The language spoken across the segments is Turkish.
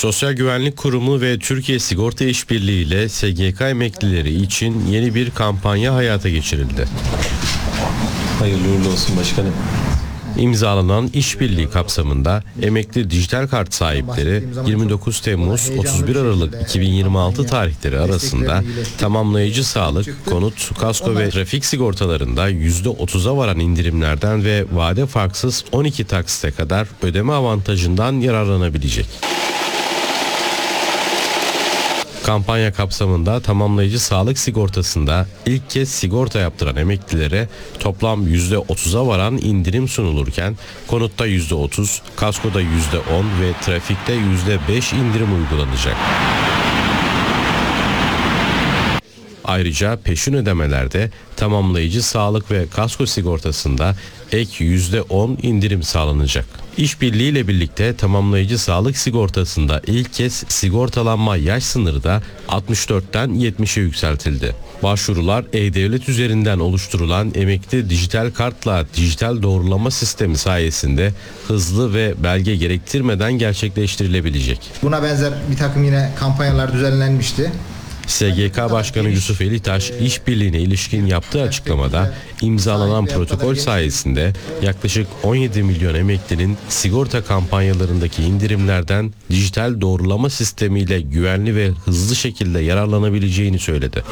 Sosyal Güvenlik Kurumu ve Türkiye Sigorta İşbirliği ile SGK emeklileri için yeni bir kampanya hayata geçirildi. Hayırlı uğurlu olsun başkanım. İmzalanan işbirliği kapsamında emekli dijital kart sahipleri 29 Temmuz 31 Aralık 2026 tarihleri arasında tamamlayıcı sağlık, konut, kasko ve trafik sigortalarında %30'a varan indirimlerden ve vade farksız 12 taksite kadar ödeme avantajından yararlanabilecek. Kampanya kapsamında tamamlayıcı sağlık sigortasında ilk kez sigorta yaptıran emeklilere toplam %30'a varan indirim sunulurken konutta %30, kaskoda %10 ve trafikte %5 indirim uygulanacak. Ayrıca peşin ödemelerde tamamlayıcı sağlık ve kasko sigortasında ek %10 indirim sağlanacak. İşbirliği ile birlikte tamamlayıcı sağlık sigortasında ilk kez sigortalanma yaş sınırı da 64'ten 70'e yükseltildi. Başvurular E-Devlet üzerinden oluşturulan emekli dijital kartla dijital doğrulama sistemi sayesinde hızlı ve belge gerektirmeden gerçekleştirilebilecek. Buna benzer bir takım yine kampanyalar düzenlenmişti. SGK Başkanı Yusuf Elitaş, işbirliğine ilişkin yaptığı açıklamada imzalanan protokol sayesinde yaklaşık 17 milyon emeklinin sigorta kampanyalarındaki indirimlerden dijital doğrulama sistemiyle güvenli ve hızlı şekilde yararlanabileceğini söyledi.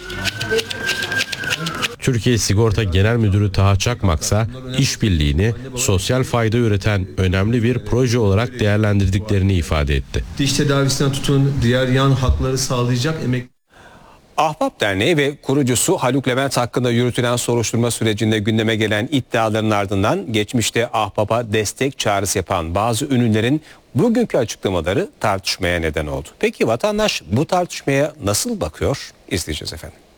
Türkiye Sigorta Genel Müdürü Taha Çakmaksa işbirliğini sosyal fayda üreten önemli bir proje olarak değerlendirdiklerini ifade etti. Diş tedavisinden tutun diğer yan hakları sağlayacak Ahbap Derneği ve kurucusu Haluk Levent hakkında yürütülen soruşturma sürecinde gündeme gelen iddiaların ardından geçmişte Ahbap'a destek çağrısı yapan bazı ünlülerin bugünkü açıklamaları tartışmaya neden oldu. Peki vatandaş bu tartışmaya nasıl bakıyor? İzleyeceğiz efendim.